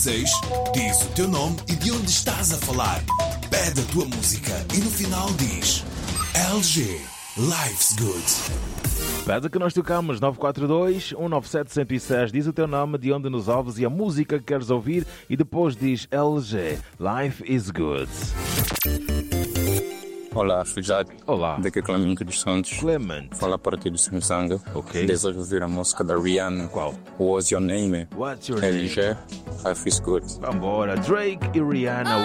6. Diz o teu nome e de onde estás a falar. Pede a tua música e no final diz LG, Life's Good. Pede que nós tocamos 942-197-106. Diz o teu nome, de onde nos ouves e a música que queres ouvir e depois diz LG, Life is Good. Olá, Fujado. Olá. Daqui é Clemente dos Santos. Clement. Fala para ti do Simsanga. Ok. Desejo ouvir a música da Rihanna. Qual? What's Your Name? What's your name? LG, Life is Good. Vambora. Drake e Rihanna.